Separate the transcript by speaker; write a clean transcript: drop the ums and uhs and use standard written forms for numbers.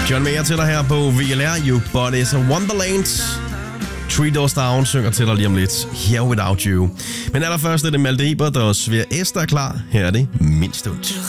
Speaker 1: John Mayer til dig her på VLR. You But It's a Wonderland. Three Doors Down synger til dig lige om lidt. Here Without You. Men allerførst er det Malte Ebert og Svea Esther klar. Her er det Min Stund.